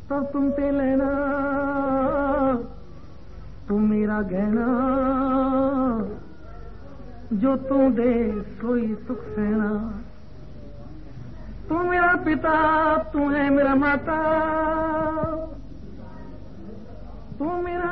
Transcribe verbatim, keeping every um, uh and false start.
तो तुम पे लेना, तू मेरा गहना, जो तू दे सोई सुख सेना। तू मेरा पिता, तू है मेरा माता, तू मेरा